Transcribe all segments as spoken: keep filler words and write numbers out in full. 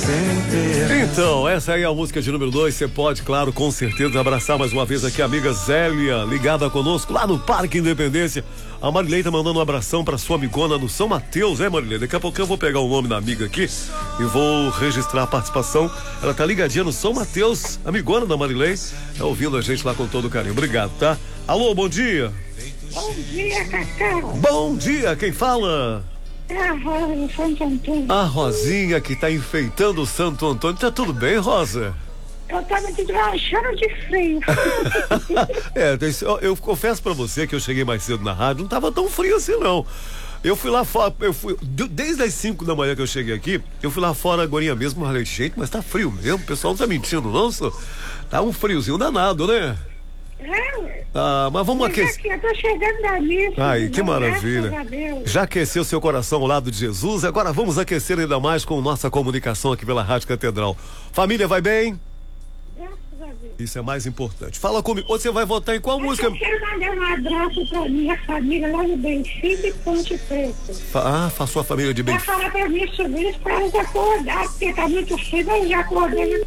Então, essa aí é a música de número dois. Você pode, claro, com certeza, abraçar mais uma vez aqui a amiga Zélia, ligada conosco lá no Parque Independência. A Marilei tá mandando um abração pra sua amigona no São Mateus, né, Marilei? Daqui a pouco eu vou pegar o nome da amiga aqui e vou registrar a participação. Ela tá ligadinha no São Mateus, amigona da Marilei, tá ouvindo a gente lá com todo carinho. Obrigado, tá? Alô, bom dia. Bom dia, Cacau. Bom dia, quem fala? É a Rosa do Santo Antônio. A Rosinha que tá enfeitando o Santo Antônio. Tá tudo bem, Rosa? Eu tava te achando de frio. É, eu, eu confesso pra você que eu cheguei mais cedo na rádio, não tava tão frio assim não. Eu fui lá fora, eu fui, desde as cinco da manhã que eu cheguei aqui, eu fui lá fora agora mesmo, falei, gente, mas tá frio mesmo, o pessoal não tá mentindo não, senhor? Tá um friozinho danado, né? É, ah, mas vamos aquecer. Aqui, eu tô chegando da missa. Ai, que maravilha. Já aqueceu seu coração ao lado de Jesus, agora vamos aquecer ainda mais com nossa comunicação aqui pela Rádio Catedral. Família, vai bem? Graças a Deus. Isso é mais importante. Fala comigo, você vai votar em qual Mas música? Eu quero mandar um abraço pra minha família lá no Benfica e Ponte Preta. Ah, pra sua família de Pra Benfica. falar pra minha sobrinha pra eles acordar, porque tá muito frio, eu já acordei.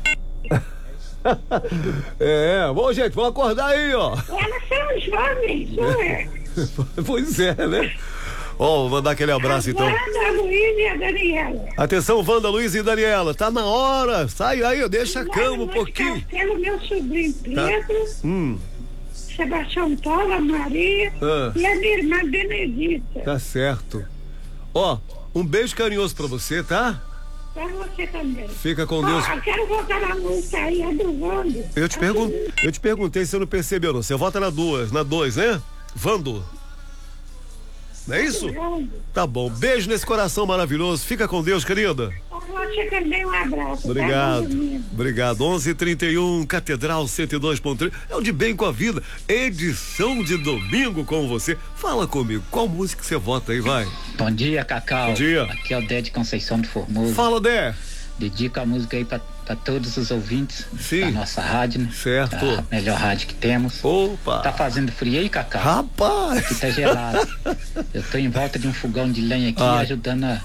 É, bom, gente, vamos acordar aí, ó. Elas são jovens, não é? Pois é, né? Ó, vou mandar aquele abraço então. A Luísa e a Daniela. Atenção, Wanda, Luiz e Daniela, tá na hora. Sai aí, deixa a Lá cama no um pouquinho. Castelo, meu sobrinho Pedro, Hum, Sebastião Paula, Maria Ah. e a minha irmã Benedita. tá certo. Ó, um beijo carinhoso pra você, tá? Pra você também. Fica com Ó, Deus. eu quero voltar na música aí, a do Vando. Eu te, pergun eu te perguntei se você não percebeu, não. Você vota na duas, na dois, né? Vando. Não é isso? Tá bom. Beijo nesse coração maravilhoso. Fica com Deus, querida. Pra você também um abraço. Obrigado. Tá, bom, Obrigado. onze e trinta e um, Catedral cento e dois ponto três. É o De Bem com a Vida. Edição de domingo com você. Fala comigo. Qual música você vota aí, vai? Bom dia, Cacau. Bom dia. Aqui é o Dé de Conceição do Formoso. Fala, Dé. Dedico a música aí pra, pra todos os ouvintes Sim. da nossa rádio, né? Certo. A melhor rádio que temos. Opa. Tá fazendo frio aí, Cacau? Rapaz. Aqui tá gelado. Eu tô em volta de um fogão de lenha aqui, Ah. ajudando a